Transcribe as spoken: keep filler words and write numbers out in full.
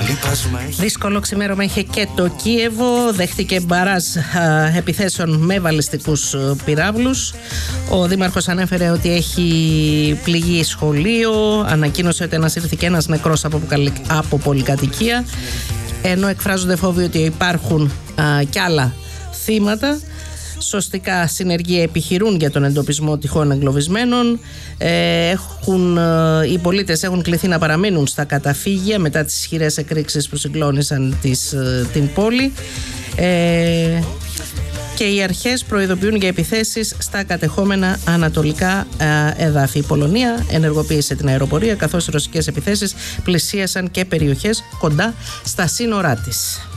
Δύσκολο ξημέρωμα είχε και το Κίεβο. Δέχτηκε μπαράζ α, επιθέσεων με βαλιστικούς πυράβλους. Ο δήμαρχος ανέφερε ότι έχει πληγεί σχολείο. Ανακοίνωσε ότι ανασύρθηκε ένας νεκρός από, από πολυκατοικία. Ενώ εκφράζονται φόβοι ότι υπάρχουν α, κι άλλα θύματα. Σωστικά συνεργεία επιχειρούν για τον εντοπισμό τυχόν εγκλωβισμένων. Ε, έχουν, ε, οι πολίτες έχουν κληθεί να παραμείνουν στα καταφύγια μετά τις ισχυρές εκρήξεις που συγκλώνησαν τις, ε, την πόλη. Ε, και οι αρχές προειδοποιούν για επιθέσεις στα κατεχόμενα ανατολικά ε, εδάφη. Η Πολωνία ενεργοποίησε την αεροπορία, καθώς οι ρωσικές επιθέσεις πλησίασαν και περιοχές κοντά στα σύνορά της.